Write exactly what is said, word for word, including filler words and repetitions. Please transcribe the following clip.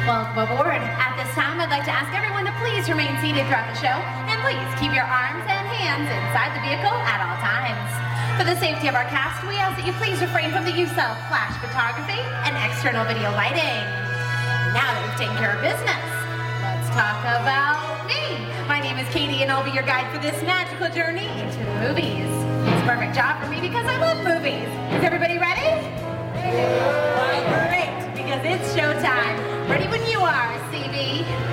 Welcome aboard. At this time, I'd like to ask everyone to please remain seated throughout the show, and please keep your arms and hands inside the vehicle at all times. For the safety of our cast, we ask that you please refrain from the use of flash photography and external video lighting. Now that we've taken care of business, let's talk about me. My name is Katie, and I'll be your guide for this magical journey into the movies. It's a perfect job for me because I love movies. Is everybody ready? Great, because it's showtime. Ready when you are, C B.